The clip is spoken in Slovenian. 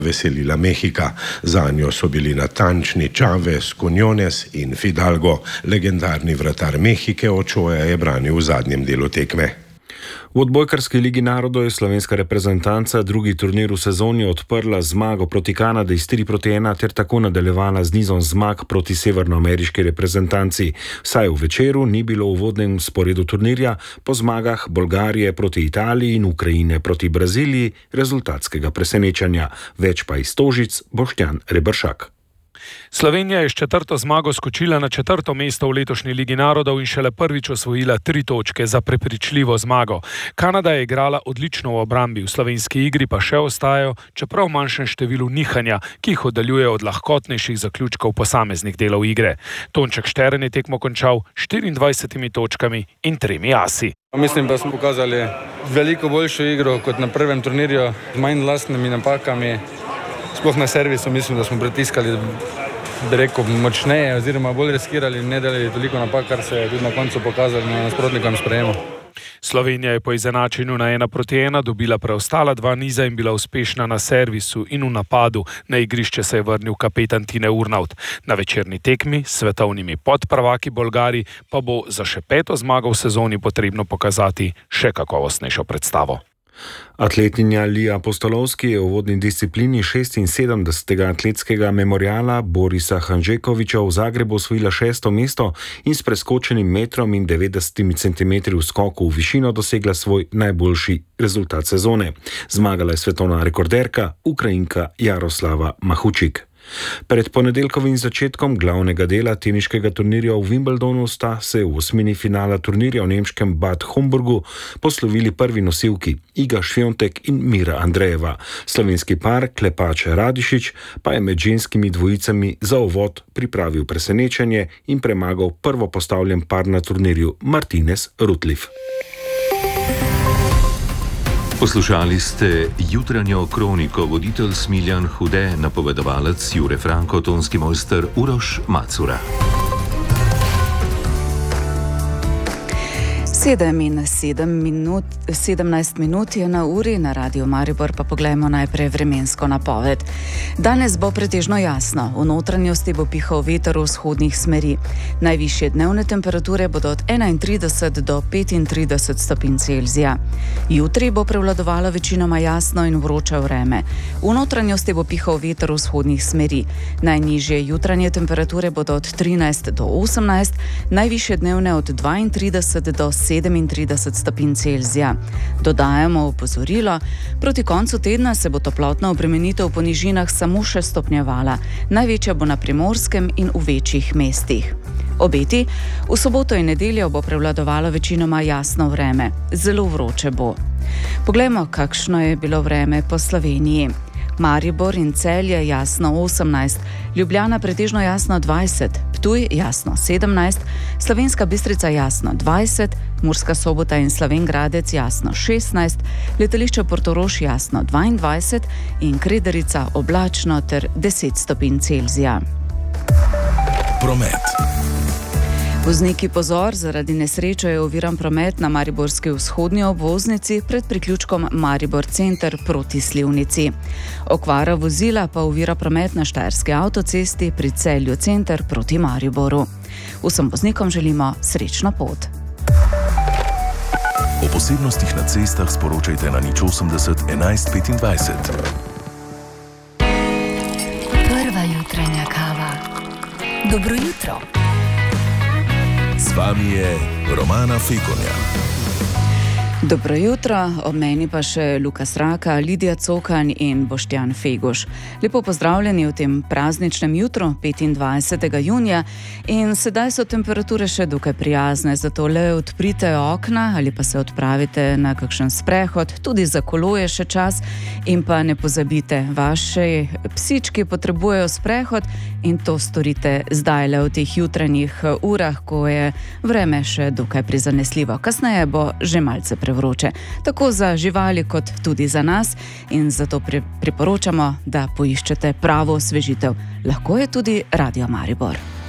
veselila Mehika. Zanjo so bili natančni Chavez, Quiñones in Fidalgo. Legendarni vratar Mehike Ochoa je branil v zadnjem delu tekme. V odbojkarski ligi narodov je slovenska reprezentanca drugi turnir v sezoni odprla zmago proti Kanadi s 3-1 ter tako nadaljevala z nizom zmag proti severnoameriški reprezentanci. Vsaj v večeru ni bilo v uvodnem sporedu turnirja po zmagah Bolgarije proti Italiji in Ukrajine proti Braziliji rezultatskega presenečanja. Več pa iz Stožic Boštjan Reberšak. Slovenija je s 4. zmago skočila na 4. mesto v letošnji Ligi narodov in šele prvič osvojila 3 točke za prepričljivo zmago. Kanada je igrala odlično v obrambi, v slovenski igri pa še ostajajo, čeprav v manjšem številu nihanja, ki jih oddaljuje od lahkotnejših zaključkov posameznih delov igre. Tonček Štern je tekmo končal 24 točkami in 3 asi. Mislim, da smo pokazali veliko boljšo igro kot na prvem turnirju, z manj lastnimi napakami. Sploh na servisu mislim, da smo pritiskali, bi rekel, močneje oziroma bolj riskirali in ne delali toliko napak, kar se je tudi na koncu pokazalo na nasprotnikovem sprejemu. Slovenija je po izenačenju na 1-1 dobila preostala 2 niza in bila uspešna na servisu in v napadu. Na igrišče se je vrnil kapetan Tine Urnaut. Na večerni tekmi s svetovnimi podprvaki Bolgari pa bo za še 5. zmago v sezoni potrebno pokazati še kakovostnejšo predstavo. Atletinja Lija Apostolovski je v uvodni disciplini 76. atletskega memoriala Borisa Hanžekoviča v Zagrebu osvojila 6. mesto in s preskočenim 1,90 m v skoku v višino dosegla svoj najboljši rezultat sezone. Zmagala je svetovna rekorderka Ukrajinka Jaroslava Mahučik. Pred ponedeljkovim začetkom glavnega dela teniškega turnirja v Wimbledonu sta se v osmini finala turnirja v nemškem Bad Homburgu poslovili prvi nosilki Iga Swiatek in Mira Andrejeva. Slovenski par Klepač Radišić pa je med ženskimi dvojicami za uvod pripravil presenečenje in premagal prvo postavljen par na turnirju Martinez Rutliff. Poslušali ste jutranjo kroniko, voditelj Smiljan Hude, napovedovalec Jure Franko, tonski mojster Uroš Macura. 17 minut je na uri, na Radiu Maribor pa poglejmo najprej vremensko napoved. Danes bo pretežno jasno, v notranjosti bo pihal veter v vzhodnih smeri. Najvišje dnevne temperature bodo od 31 do 35 stopinj Celzija. Jutri bo prevladovalo večinoma jasno in vroče vreme. V notranjosti bo pihal veter v vzhodnih smeri. Najnižje jutranje temperature bodo od 13 do 18, najvišje dnevne od 32 do 37 stopinj Celzija. Dodajamo opozorilo, proti koncu tedna se bo toplotna obremenitev po nižinah samo še stopnjevala. Največja bo na Primorskem in v večjih mestih. Obeti, v soboto in nedeljo bo prevladovalo večinoma jasno vreme. Zelo vroče bo. Poglejmo, kakšno je bilo vreme po Sloveniji. Maribor in Celje jasno 18, Ljubljana pretežno jasno 20, Ptuj jasno 17, Slovenska Bistrica jasno 20, Murska Sobota in Slovenj Gradec jasno 16, letališče Portorož jasno 22 in Krederica oblačno ter 10 stopinj Celzija. Promet. Vozniki pozor, zaradi nesreče je oviran promet na mariborski vzhodni obvoznici pred priključkom Maribor Center proti Slivnici. Okvara vozila pa ovira promet na Štajerski avtocesti pri Celju Center proti Mariboru. Vsem voznikom želimo srečno pot. O posebnostih na cestah sporočajte na 080 11 25. Prva jutranja kava. Dobro jutro. Z vami je Romana Fekonja. Dobro jutro, ob meni pa še Luka Sraka, Lidija Cokan in Boštjan Feguš. Lepo pozdravljeni v tem prazničnem jutru, 25. junija, in sedaj so temperature še dokaj prijazne, zato le odprite okna ali pa se odpravite na kakšen sprehod, tudi za kolo je še čas in pa ne pozabite, vaši psički potrebujejo sprehod in to storite zdaj le v teh jutranjih urah, ko je vreme še dokaj prizanesljivo. Kasneje bo že malce vroče, tako za živali kot tudi za nas in zato priporočamo, da poiščete pravo osvežitev. Lahko je tudi Radio Maribor.